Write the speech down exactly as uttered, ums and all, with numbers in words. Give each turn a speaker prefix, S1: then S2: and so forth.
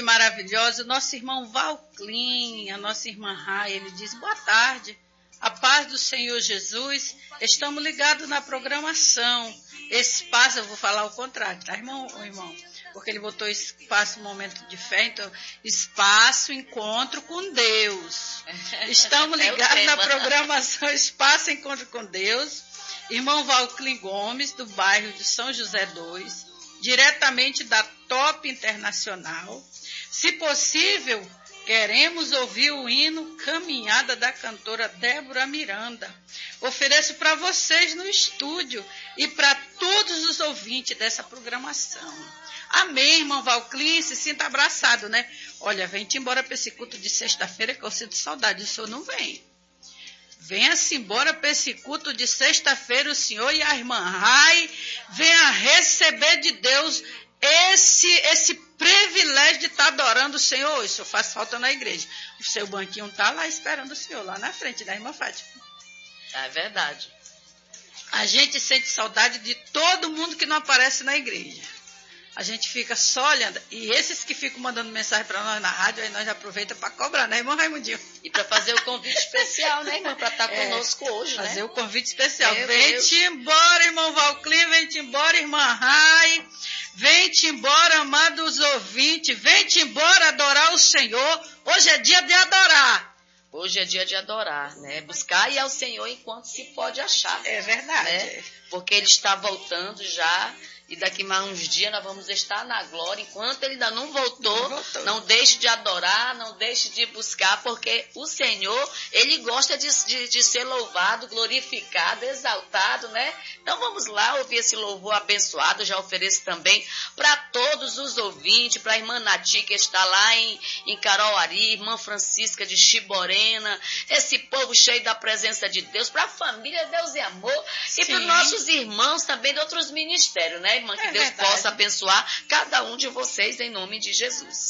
S1: maravilhosa, o nosso irmão Valclin, a nossa irmã Rai, ele diz, boa tarde, a paz do Senhor Jesus, estamos ligados na programação, espaço, eu vou falar o contrário, tá, irmão, irmão? Porque ele botou espaço, momento de fé, então, espaço, encontro com Deus. Estamos ligados é na programação Espaço, Encontro com Deus, irmão Valclin Gomes, do bairro de São José dois, diretamente da Top Internacional. Se possível, queremos ouvir o hino Caminhada da cantora Débora Miranda. Ofereço para vocês no estúdio e para todos os ouvintes dessa programação. Amém, irmão Valclin, se sinta abraçado, né? Olha, vem-te embora para esse culto de sexta-feira que eu sinto saudade, o senhor não vem. Venha-se embora para esse culto de sexta-feira, o senhor e a irmã Rai venha receber de Deus esse, esse privilégio de estar adorando o Senhor. Isso faz falta na igreja. O seu banquinho está lá esperando o senhor, lá na frente da irmã Fátima.
S2: É verdade.
S1: A gente sente saudade de todo mundo que não aparece na igreja. A gente fica só olhando. E esses que ficam mandando mensagem para nós na rádio, aí nós aproveitamos para cobrar, né, irmão Raimundinho?
S2: E para fazer o convite especial, né, irmão? Para estar é, conosco hoje,
S1: fazer né? Fazer o convite especial.
S2: Meu
S1: Vem-te embora, irmão Valclin, vem-te embora, irmã Rai. Vem-te embora, amados ouvintes. Vem-te embora adorar o Senhor. Hoje é dia de adorar.
S2: Hoje é dia de adorar, né? Buscar ir ao Senhor enquanto se pode achar.
S1: É verdade.
S2: Né? Porque Ele está voltando já. E daqui mais uns dias nós vamos estar na glória. Enquanto ele ainda não voltou, não, voltou. Não deixe de adorar, não deixe de buscar, porque o Senhor, ele gosta de, de, de ser louvado, glorificado, exaltado, né? Então vamos lá ouvir esse louvor abençoado. Já ofereço também para todos os ouvintes, para a irmã Nati, que está lá em, em Caroari, irmã Francisca de Chiborena, esse povo cheio da presença de Deus, para a família Deus e Amor, Sim. E para os nossos irmãos também de outros ministérios, né? Irmã, que é Deus verdade. Possa abençoar cada um de vocês em nome de Jesus.